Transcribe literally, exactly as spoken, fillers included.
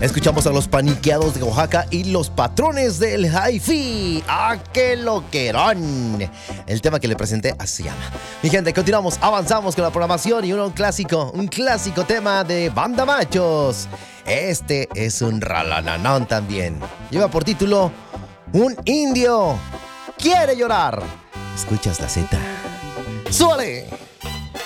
Escuchamos a los Paniqueados de Oaxaca y los Patrones del Hi-Fi. ¡Ah, qué loquerón! El tema que le presenté así se llama. Mi gente, continuamos, avanzamos con la programación y un clásico, un clásico tema de Banda Machos. Este es un ralananón también. Lleva por título Un indio quiere llorar. Escuchas la Z. ¡Súbale!